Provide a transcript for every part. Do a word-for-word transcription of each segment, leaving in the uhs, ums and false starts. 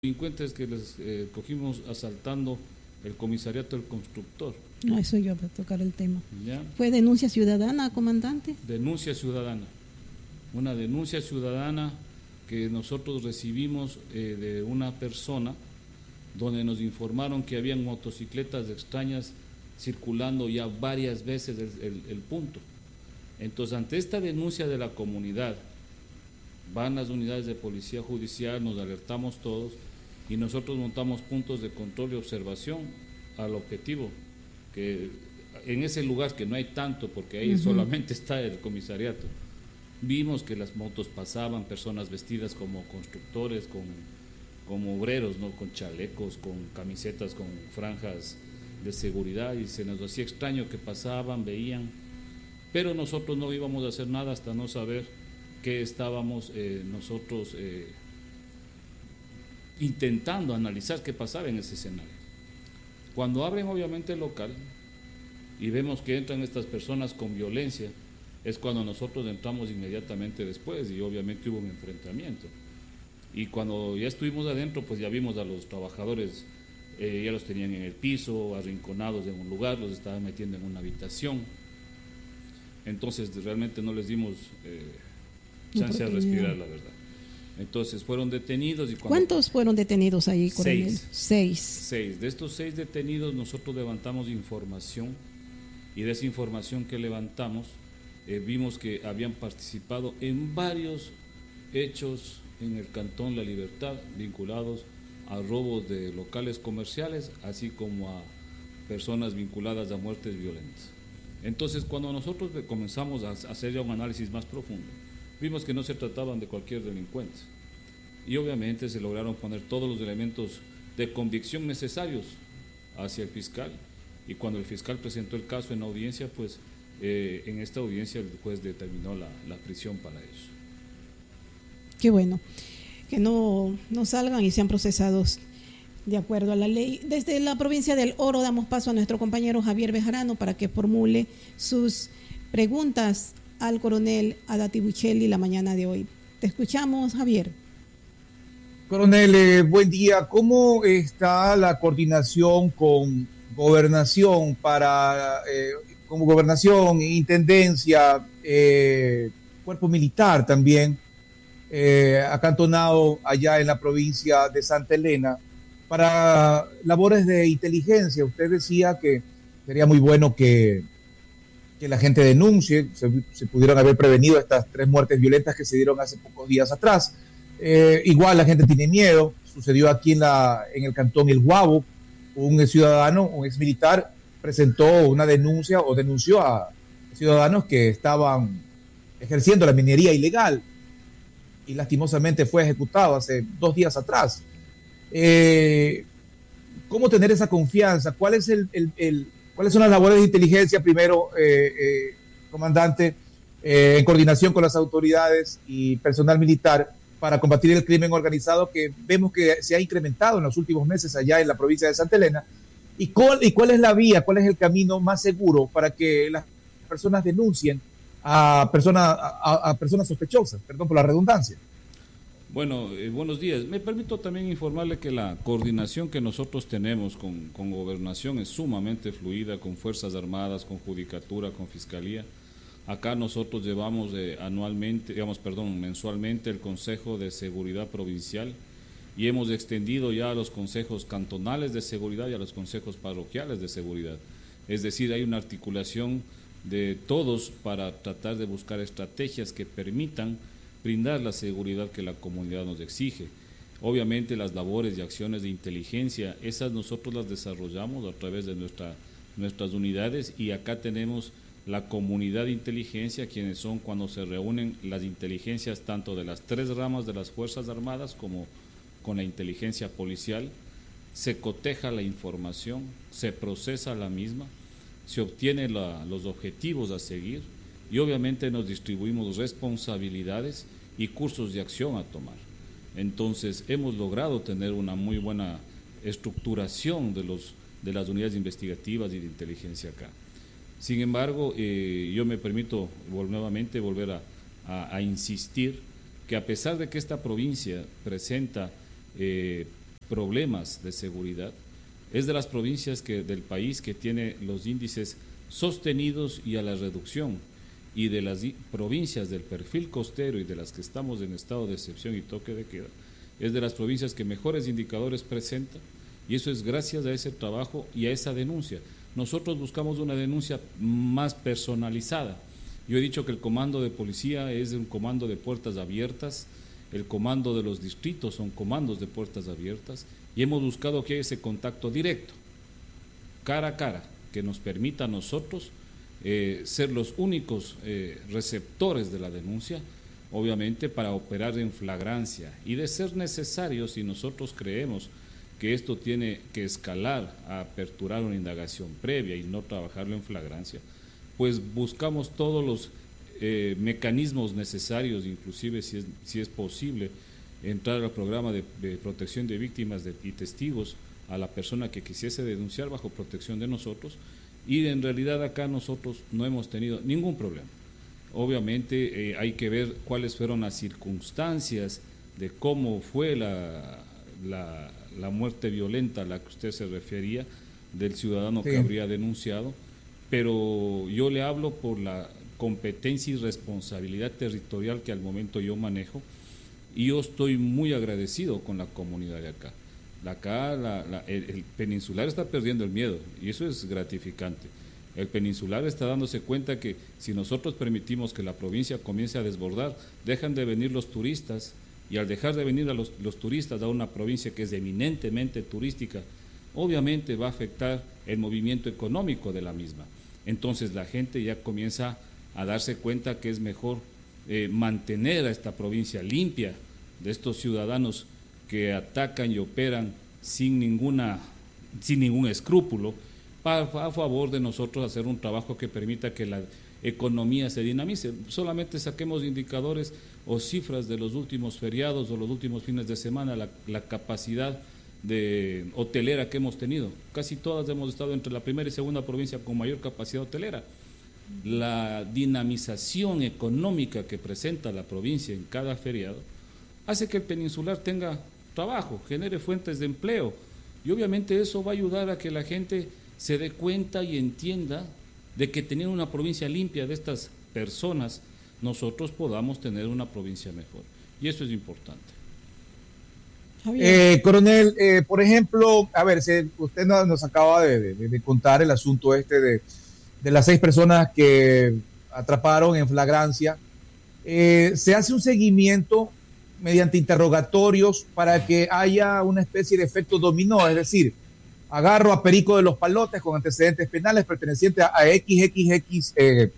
delincuentes que les eh, cogimos asaltando el comisariato del constructor. No, eso yo voy a tocar el tema. ¿Ya? ¿Fue denuncia ciudadana, comandante? Denuncia ciudadana. Una denuncia ciudadana que nosotros recibimos eh, de una persona donde nos informaron que habían motocicletas extrañas circulando ya varias veces el, el, el punto. Entonces, ante esta denuncia de la comunidad, van las unidades de policía judicial, nos alertamos todos y nosotros montamos puntos de control y observación al objetivo, que en ese lugar que no hay tanto, porque ahí uh-huh. solamente está el comisariato, vimos que las motos pasaban, personas vestidas como constructores, con, como obreros, ¿no? Con chalecos, con camisetas, con franjas de seguridad, y se nos hacía extraño que pasaban, veían, pero nosotros no íbamos a hacer nada hasta no saber que estábamos eh, nosotros eh, intentando analizar qué pasaba en ese escenario. Cuando abren obviamente el local y vemos que entran estas personas con violencia, es cuando nosotros entramos inmediatamente después y obviamente hubo un enfrentamiento. Y cuando ya estuvimos adentro, pues ya vimos a los trabajadores, eh, ya los tenían en el piso, arrinconados en un lugar, los estaban metiendo en una habitación. Entonces realmente no les dimos eh, chance a respirar, la verdad. Entonces fueron detenidos. Y cuando ¿Cuántos fueron detenidos ahí, coronel? Seis. Seis. Seis. De estos seis detenidos nosotros levantamos información y de esa información que levantamos eh, vimos que habían participado en varios hechos en el Cantón La Libertad vinculados a robos de locales comerciales, así como a personas vinculadas a muertes violentas. Entonces, cuando nosotros comenzamos a hacer ya un análisis más profundo, vimos que no se trataban de cualquier delincuente y obviamente se lograron poner todos los elementos de convicción necesarios hacia el fiscal, y cuando el fiscal presentó el caso en audiencia, pues eh, en esta audiencia el juez determinó la, la prisión para ellos. Qué bueno, que no, no salgan y sean procesados de acuerdo a la ley. Desde la provincia del Oro damos paso a nuestro compañero Javier Bejarano para que formule sus preguntas al coronel Adati Buccelli la mañana de hoy. Te escuchamos, Javier. Coronel, eh, buen día. ¿Cómo está la coordinación con gobernación para, eh, como gobernación, intendencia, eh, cuerpo militar también, eh, acantonado allá en la provincia de Santa Elena, para labores de inteligencia? Usted decía que sería muy bueno que, que la gente denuncie, se, se pudieron haber prevenido estas tres muertes violentas que se dieron hace pocos días atrás. Eh, igual la gente tiene miedo. Sucedió aquí en, la, en el cantón El Guabo, un ciudadano, un ex militar, presentó una denuncia o denunció a ciudadanos que estaban ejerciendo la minería ilegal y lastimosamente fue ejecutado hace dos días atrás. Eh, ¿Cómo tener esa confianza? ¿Cuál es el, el, el, ¿Cuáles son las labores de inteligencia, primero, eh, eh, comandante, eh, en coordinación con las autoridades y personal militar para combatir el crimen organizado que vemos que se ha incrementado en los últimos meses allá en la provincia de Santa Elena? ¿Y cuál, y cuál es la vía, cuál es el camino más seguro para que las personas denuncien a personas, a, a personas sospechosas? Perdón por la redundancia. Bueno, eh, buenos días. Me permito también informarle que la coordinación que nosotros tenemos con, con gobernación es sumamente fluida, con Fuerzas Armadas, con Judicatura, con Fiscalía. Acá nosotros llevamos eh, anualmente, digamos, perdón, mensualmente el Consejo de Seguridad Provincial y hemos extendido ya a los consejos cantonales de seguridad y a los consejos parroquiales de seguridad. Es decir, hay una articulación de todos para tratar de buscar estrategias que permitan brindar la seguridad que la comunidad nos exige. Obviamente las labores y acciones de inteligencia, esas nosotros las desarrollamos a través de nuestra, nuestras unidades, y acá tenemos la comunidad de inteligencia, quienes son cuando se reúnen las inteligencias tanto de las tres ramas de las Fuerzas Armadas como con la inteligencia policial. Se coteja la información, se procesa la misma, se obtienen los objetivos a seguir y obviamente nos distribuimos responsabilidades y cursos de acción a tomar. Entonces hemos logrado tener una muy buena estructuración de, los, de las unidades investigativas y de inteligencia acá. Sin embargo, eh, yo me permito nuevamente volver a, a, a insistir que a pesar de que esta provincia presenta eh, problemas de seguridad, es de las provincias que, del país que tiene los índices sostenidos y a la reducción, y de las provincias del perfil costero y de las que estamos en estado de excepción y toque de queda, es de las provincias que mejores indicadores presenta, y eso es gracias a ese trabajo y a esa denuncia. Nosotros buscamos una denuncia más personalizada. Yo he dicho que el comando de policía es un comando de puertas abiertas, el comando de los distritos son comandos de puertas abiertas, y hemos buscado que haya ese contacto directo, cara a cara, que nos permita a nosotros eh, ser los únicos eh, receptores de la denuncia, obviamente para operar en flagrancia, y de ser necesario, si nosotros creemos que esto tiene que escalar a aperturar una indagación previa y no trabajarlo en flagrancia, pues buscamos todos los eh, mecanismos necesarios, inclusive si es, si es posible, entrar al programa de, de protección de víctimas de, y testigos a la persona que quisiese denunciar bajo protección de nosotros, y en realidad acá nosotros no hemos tenido ningún problema. Obviamente eh, hay que ver cuáles fueron las circunstancias de cómo fue la, la, la muerte violenta a la que usted se refería, del ciudadano sí. que habría denunciado, pero yo le hablo por la competencia y responsabilidad territorial que al momento yo manejo, y yo estoy muy agradecido con la comunidad de acá. Acá la, la, el, el peninsular está perdiendo el miedo, y eso es gratificante. El peninsular está dándose cuenta que si nosotros permitimos que la provincia comience a desbordar, dejan de venir los turistas, y al dejar de venir a los, los turistas a una provincia que es eminentemente turística, obviamente va a afectar el movimiento económico de la misma. Entonces la gente ya comienza a darse cuenta que es mejor eh, mantener a esta provincia limpia de estos ciudadanos que atacan y operan sin ninguna, sin ningún escrúpulo, para, a favor de nosotros hacer un trabajo que permita que la economía se dinamice. Solamente saquemos indicadores o cifras de los últimos feriados o los últimos fines de semana, la, la capacidad de hotelera que hemos tenido. Casi todas hemos estado entre la primera y segunda provincia con mayor capacidad hotelera. La dinamización económica que presenta la provincia en cada feriado hace que el peninsular tenga trabajo, genere fuentes de empleo, y obviamente eso va a ayudar a que la gente se dé cuenta y entienda de que teniendo una provincia limpia de estas personas, nosotros podamos tener una provincia mejor, y eso es importante. Eh, coronel, eh, por ejemplo, a ver, se, usted nos, nos acaba de, de, de contar el asunto este de, de las seis personas que atraparon en flagrancia. Eh, se hace un seguimiento mediante interrogatorios para que haya una especie de efecto dominó, es decir, agarro a Perico de los Palotes con antecedentes penales perteneciente a, a equis equis equis eh,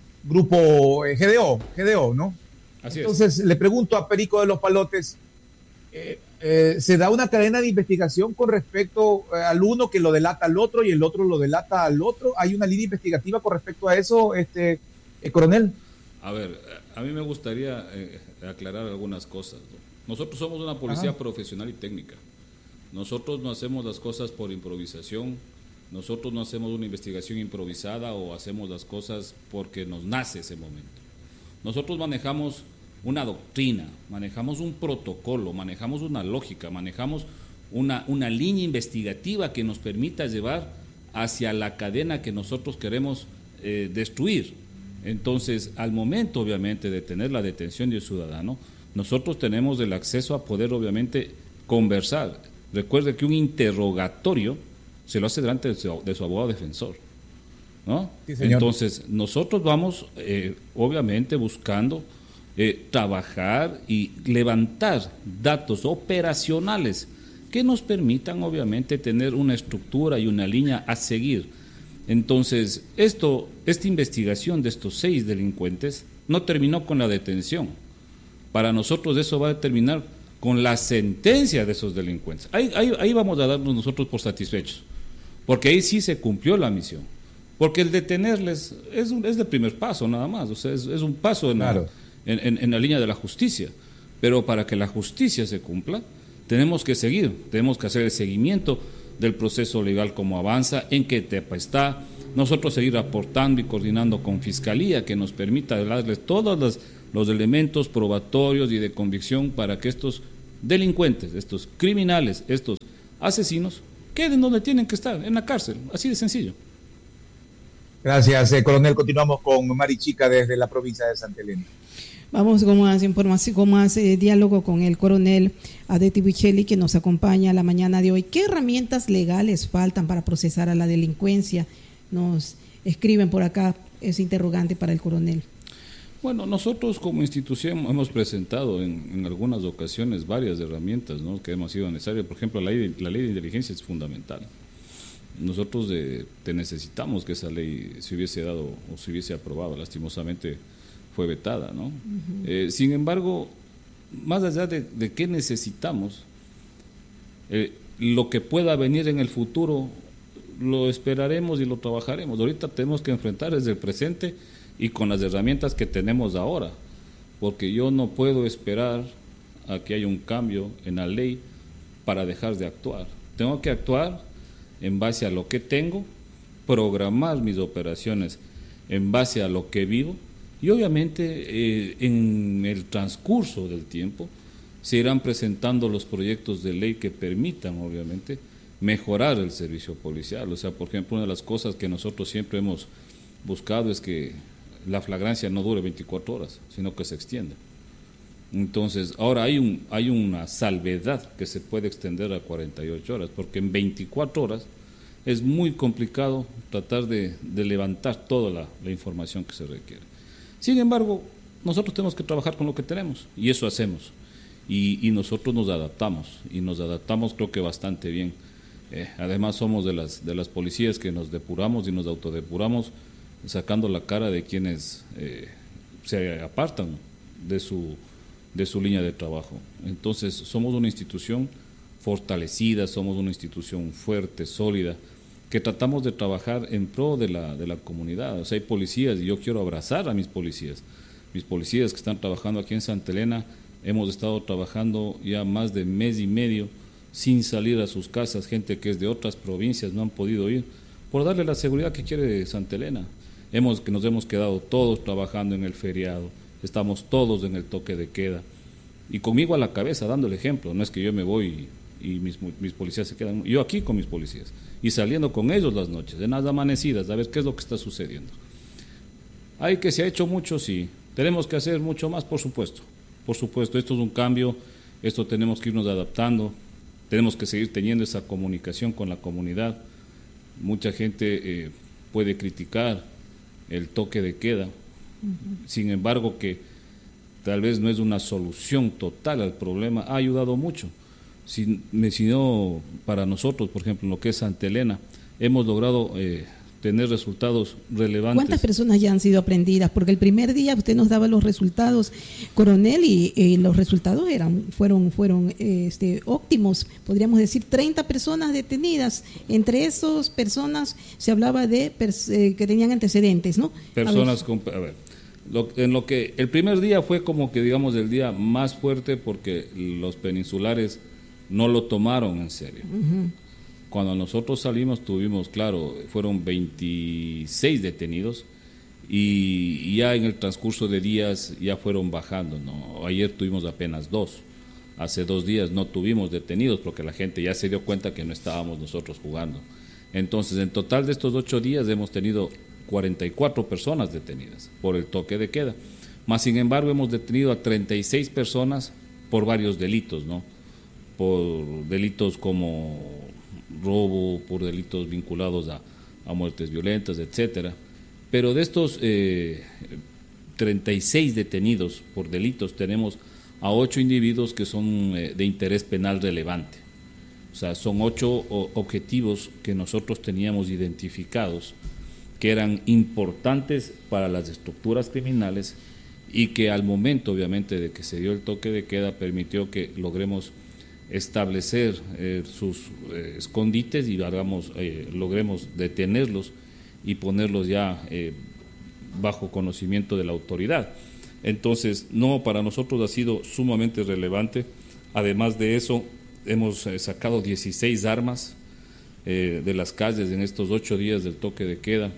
grupo eh, G D O, G D O, ¿no? Así Entonces es. Le pregunto a Perico de los Palotes, eh, eh, ¿se da una cadena de investigación con respecto eh, al uno que lo delata al otro y el otro lo delata al otro? ¿Hay una línea investigativa con respecto a eso, este eh, coronel? A ver, a mí me gustaría eh, aclarar algunas cosas, ¿no? Nosotros somos una policía Ajá. profesional y técnica. Nosotros no hacemos las cosas por improvisación, nosotros no hacemos una investigación improvisada o hacemos las cosas porque nos nace ese momento. Nosotros manejamos una doctrina, manejamos un protocolo, manejamos una lógica, manejamos una, una línea investigativa que nos permita llevar hacia la cadena que nosotros queremos eh, destruir. Entonces, al momento, obviamente, de tener la detención del ciudadano, nosotros tenemos el acceso a poder, obviamente, conversar. Recuerde que un interrogatorio se lo hace delante de su, de su abogado defensor, ¿no? Sí, señor. Entonces, nosotros vamos, eh, obviamente, buscando eh, trabajar y levantar datos operacionales que nos permitan, obviamente, tener una estructura y una línea a seguir. Entonces, esto, esta investigación de estos seis delincuentes no terminó con la detención. Para nosotros eso va a terminar con la sentencia de esos delincuentes. Ahí, ahí, ahí vamos a darnos nosotros por satisfechos, porque ahí sí se cumplió la misión. Porque el detenerles es, un, es el primer paso nada más, o sea, es, es un paso en, claro. la, en, en, en la línea de la justicia. Pero para que la justicia se cumpla, tenemos que seguir, tenemos que hacer el seguimiento del proceso legal como avanza, en qué etapa está, nosotros seguir aportando y coordinando con Fiscalía que nos permita darles todos los, los elementos probatorios y de convicción para que estos delincuentes, estos criminales, estos asesinos, queden donde tienen que estar, en la cárcel, así de sencillo. Gracias, eh, coronel. Continuamos con Mari Chica desde la provincia de Santa Elena. Vamos con más información, con más eh, diálogo con el coronel Adeti Buichelli, que nos acompaña la mañana de hoy. ¿Qué herramientas legales faltan para procesar a la delincuencia? Nos escriben por acá ese interrogante para el coronel. Bueno, nosotros como institución hemos presentado en, en algunas ocasiones varias herramientas, ¿no?, que hemos sido necesarias. Por ejemplo, la ley de, la ley de inteligencia es fundamental. Nosotros eh, te necesitamos que esa ley se hubiese dado o se hubiese aprobado. Lastimosamente fue vetada, ¿no? Uh-huh. Eh, sin embargo, más allá de, de qué necesitamos, eh, lo que pueda venir en el futuro lo esperaremos y lo trabajaremos. Ahorita tenemos que enfrentar desde el presente y con las herramientas que tenemos ahora, porque yo no puedo esperar a que haya un cambio en la ley para dejar de actuar. Tengo que actuar en base a lo que tengo, programar mis operaciones en base a lo que vivo. Y obviamente eh, en el transcurso del tiempo se irán presentando los proyectos de ley que permitan, obviamente, mejorar el servicio policial. O sea, por ejemplo, una de las cosas que nosotros siempre hemos buscado es que la flagrancia no dure veinticuatro horas, sino que se extienda. Entonces, ahora hay, un, hay una salvedad que se puede extender a cuarenta y ocho horas, porque en veinticuatro horas es muy complicado tratar de, de levantar toda la, la información que se requiere. Sin embargo, nosotros tenemos que trabajar con lo que tenemos y eso hacemos. Y, y nosotros nos adaptamos y nos adaptamos creo que bastante bien. Eh, además somos de las, de las policías que nos depuramos y nos autodepuramos sacando la cara de quienes eh, se apartan de su, de su línea de trabajo. Entonces somos una institución fortalecida, somos una institución fuerte, sólida, que tratamos de trabajar en pro de la, de la comunidad. O sea, hay policías y yo quiero abrazar a mis policías. Mis policías que están trabajando aquí en Santa Elena, hemos estado trabajando ya más de mes y medio sin salir a sus casas, gente que es de otras provincias no han podido ir, por darle la seguridad que quiere Santa Elena. Hemos, que nos hemos quedado todos trabajando en el feriado, estamos todos en el toque de queda, y conmigo a la cabeza dando el ejemplo. No es que yo me voy y, y mis, mis policías se quedan, yo aquí con mis policías, y saliendo con ellos las noches, en las amanecidas, a ver qué es lo que está sucediendo. Hay que se ha hecho mucho, sí. Tenemos que hacer mucho más, por supuesto. Por supuesto, esto es un cambio, esto tenemos que irnos adaptando, tenemos que seguir teniendo esa comunicación con la comunidad. Mucha gente eh, puede criticar el toque de queda, uh-huh. Sin embargo, que tal vez no es una solución total al problema, ha ayudado mucho. Si, si no, para nosotros, por ejemplo, en lo que es Santa Elena, hemos logrado eh, tener resultados relevantes. ¿Cuántas personas ya han sido aprendidas? Porque el primer día usted nos daba los resultados, coronel, y, y los resultados eran fueron fueron este, óptimos. Podríamos decir treinta personas detenidas. Entre esas personas se hablaba de pers- eh, que tenían antecedentes, ¿no? Personas con... A ver, lo, en lo que el primer día fue como que, digamos, el día más fuerte porque los peninsulares no lo tomaron en serio. Uh-huh. Cuando nosotros salimos tuvimos, claro, fueron veintiséis detenidos y ya en el transcurso de días ya fueron bajando, ¿no? Ayer tuvimos apenas dos, hace dos días no tuvimos detenidos porque la gente ya se dio cuenta que no estábamos nosotros jugando. Entonces, en total de estos ocho días hemos tenido cuarenta y cuatro personas detenidas por el toque de queda. Más sin embargo, hemos detenido a treinta y seis personas por varios delitos, ¿no? Por delitos como robo, por delitos vinculados a, a muertes violentas, etcétera. Pero de estos eh, treinta y seis detenidos por delitos, tenemos a ocho individuos que son eh, de interés penal relevante. O sea, son ocho o, objetivos que nosotros teníamos identificados que eran importantes para las estructuras criminales y que al momento, obviamente, de que se dio el toque de queda, permitió que logremos establecer eh, sus eh, escondites y hagamos, eh, logremos detenerlos y ponerlos ya eh, bajo conocimiento de la autoridad. Entonces, no, para nosotros ha sido sumamente relevante. Además de eso, hemos eh, sacado dieciséis armas eh, de las calles en estos ocho días del toque de queda.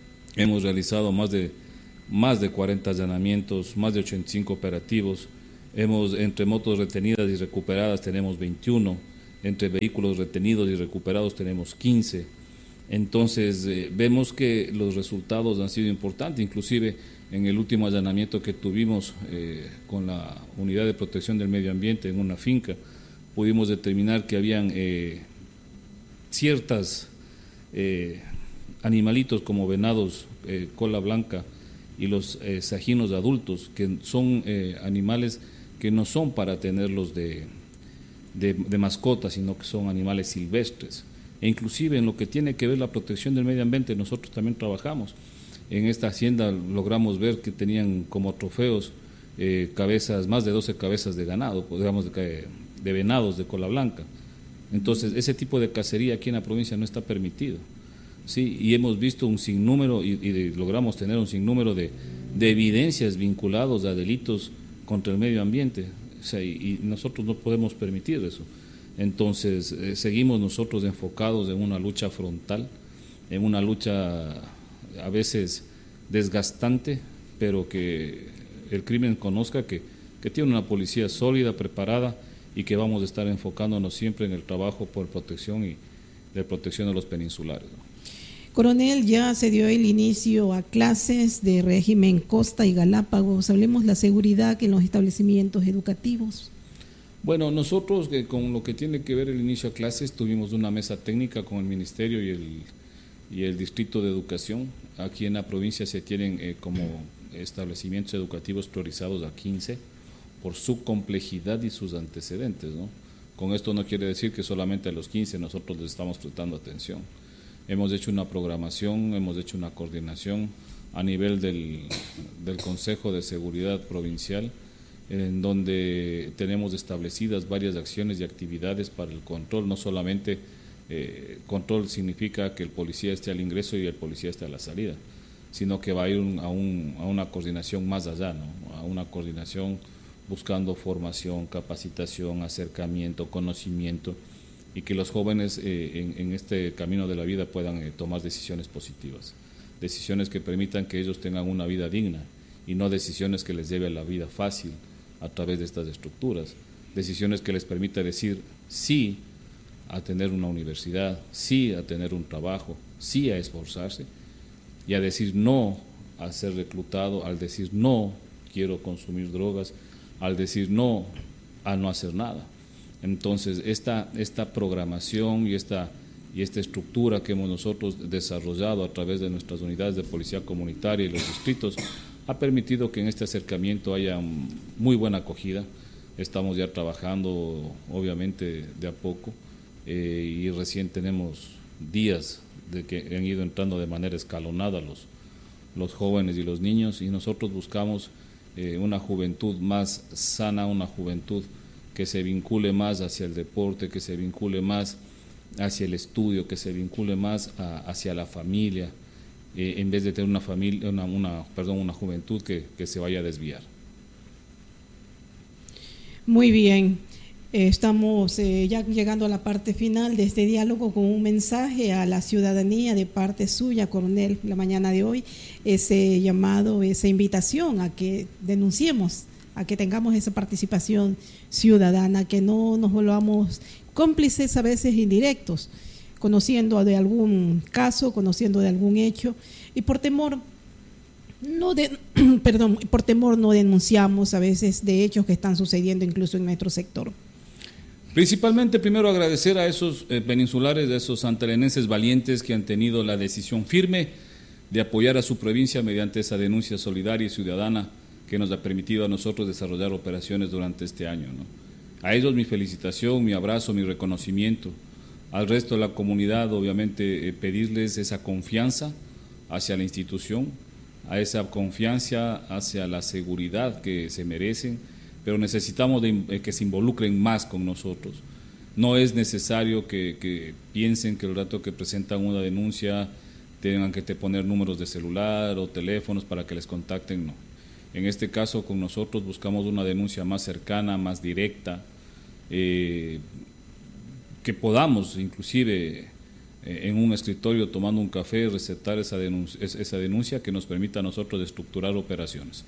Hemos realizado más de, más de cuarenta allanamientos, más de ochenta y cinco operativos. Hemos, entre motos retenidas y recuperadas tenemos veintiuno, entre vehículos retenidos y recuperados tenemos quince. Entonces, eh, vemos que los resultados han sido importantes, inclusive en el último allanamiento que tuvimos eh, con la Unidad de Protección del Medio Ambiente en una finca, pudimos determinar que habían eh, ciertas eh, animalitos como venados, eh, cola blanca y los eh, sajinos adultos, que son eh, animales que no son para tenerlos de, de, de mascotas, sino que son animales silvestres. E inclusive en lo que tiene que ver la protección del medio ambiente, nosotros también trabajamos. En esta hacienda logramos ver que tenían como trofeos eh, cabezas, más de doce cabezas de ganado, digamos de, de venados de cola blanca. Entonces, ese tipo de cacería aquí en la provincia no está permitido. Sí, y hemos visto un sinnúmero y, y de, logramos tener un sinnúmero de, de evidencias vinculados a delitos contra el medio ambiente, o sea, y, y nosotros no podemos permitir eso. Entonces, eh, seguimos nosotros enfocados en una lucha frontal, en una lucha a veces desgastante, pero que el crimen conozca que, que tiene una policía sólida, preparada, y que vamos a estar enfocándonos siempre en el trabajo por protección y de protección de los peninsulares, ¿no? Coronel, ya se dio el inicio a clases de régimen Costa y Galápagos. Hablemos de la seguridad en los establecimientos educativos. Bueno, nosotros que con lo que tiene que ver el inicio a clases tuvimos una mesa técnica con el Ministerio y el, y el Distrito de Educación. Aquí en la provincia se tienen eh, como establecimientos educativos priorizados a quince por su complejidad y sus antecedentes, ¿no? Con esto no quiere decir que solamente a los quince nosotros les estamos prestando atención. Hemos hecho una programación, hemos hecho una coordinación a nivel del, del Consejo de Seguridad Provincial, en donde tenemos establecidas varias acciones y actividades para el control. No solamente eh, control significa que el policía esté al ingreso y el policía esté a la salida, sino que va a ir un, a, un, a una coordinación más allá, ¿no? A una coordinación buscando formación, capacitación, acercamiento, conocimiento, y que los jóvenes eh, en, en este camino de la vida puedan eh, tomar decisiones positivas, decisiones que permitan que ellos tengan una vida digna y no decisiones que les lleve a la vida fácil a través de estas estructuras, decisiones que les permita decir sí a tener una universidad, sí a tener un trabajo, sí a esforzarse, y a decir no a ser reclutado, al decir no quiero consumir drogas, al decir no a no hacer nada. Entonces, esta, esta programación y esta, y esta estructura que hemos nosotros desarrollado a través de nuestras unidades de policía comunitaria y los distritos ha permitido que en este acercamiento haya muy buena acogida. Estamos ya trabajando, obviamente, de a poco, eh, y recién tenemos días de que han ido entrando de manera escalonada los, los jóvenes y los niños, y nosotros buscamos eh, una juventud más sana, una juventud que se vincule más hacia el deporte, que se vincule más hacia el estudio, que se vincule más a, hacia la familia, eh, en vez de tener una familia, una, una, perdón, una juventud que, que se vaya a desviar. Muy bien, eh, estamos eh, ya llegando a la parte final de este diálogo con un mensaje a la ciudadanía de parte suya, coronel, la mañana de hoy, ese llamado, esa invitación a que denunciemos, a que tengamos esa participación ciudadana, que no nos volvamos cómplices a veces indirectos, conociendo de algún caso, conociendo de algún hecho, y por temor no de, perdón, por temor no denunciamos a veces de hechos que están sucediendo incluso en nuestro sector. Principalmente, primero agradecer a esos eh, peninsulares, a esos santalenenses valientes que han tenido la decisión firme de apoyar a su provincia mediante esa denuncia solidaria y ciudadana que nos ha permitido a nosotros desarrollar operaciones durante este año, ¿no? A ellos mi felicitación, mi abrazo, mi reconocimiento. Al resto de la comunidad, obviamente, eh, pedirles esa confianza hacia la institución, a esa confianza hacia la seguridad que se merecen, pero necesitamos de, eh, que se involucren más con nosotros. No es necesario que, que piensen que el rato que presentan una denuncia tengan que te poner números de celular o teléfonos para que les contacten, no. En este caso, con nosotros buscamos una denuncia más cercana, más directa, eh, que podamos, inclusive, eh, en un escritorio, tomando un café, recetar esa denuncia, esa denuncia que nos permita a nosotros estructurar operaciones.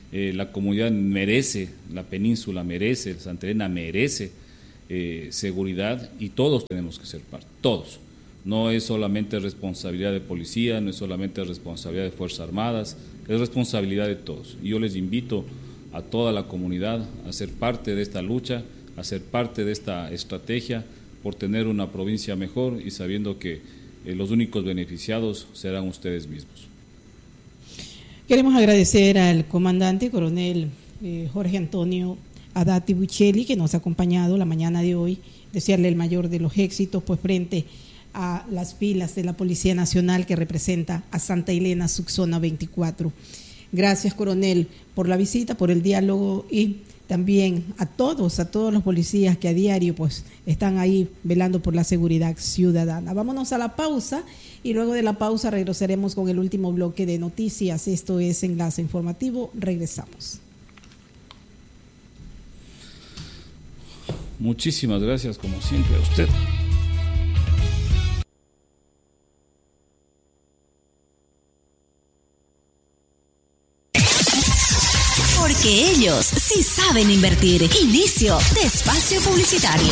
Eh, la comunidad merece, la península merece, Santa Elena merece eh, seguridad y todos tenemos que ser parte, todos. No es solamente responsabilidad de policía, no es solamente responsabilidad de Fuerzas Armadas, es responsabilidad de todos. Y yo les invito a toda la comunidad a ser parte de esta lucha, a ser parte de esta estrategia por tener una provincia mejor y sabiendo que eh, los únicos beneficiados serán ustedes mismos. Queremos agradecer al comandante coronel eh, Jorge Antonio Adati Buichelli, que nos ha acompañado la mañana de hoy, desearle el mayor de los éxitos pues frente a las filas de la Policía Nacional que representa a Santa Elena, subzona veinticuatro. Gracias, coronel, por la visita, por el diálogo y también a todos, a todos los policías que a diario pues están ahí velando por la seguridad ciudadana. Vámonos a la pausa y luego de la pausa regresaremos con el último bloque de noticias. Esto es Enlace Informativo. Regresamos. Muchísimas gracias, como siempre, a usted. Porque ellos sí saben invertir. Inicio de espacio publicitario.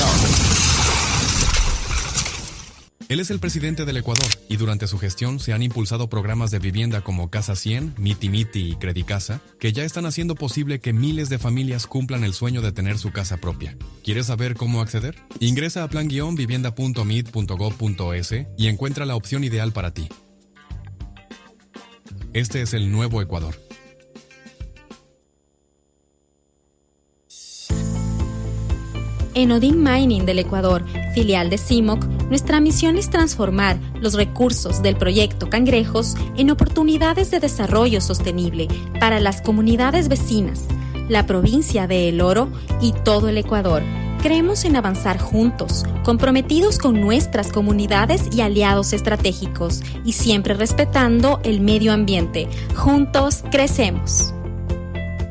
Él es el presidente del Ecuador y durante su gestión se han impulsado programas de vivienda como Casa cien, Miti Miti y Credicasa, que ya están haciendo posible que miles de familias cumplan el sueño de tener su casa propia. ¿Quieres saber cómo acceder? Ingresa a plan guion vivienda punto mit punto gob punto es y encuentra la opción ideal para ti. Este es el nuevo Ecuador. En Odin Mining del Ecuador, filial de C I M O C, nuestra misión es transformar los recursos del proyecto Cangrejos en oportunidades de desarrollo sostenible para las comunidades vecinas, la provincia de El Oro y todo el Ecuador. Creemos en avanzar juntos, comprometidos con nuestras comunidades y aliados estratégicos, y siempre respetando el medio ambiente. Juntos crecemos.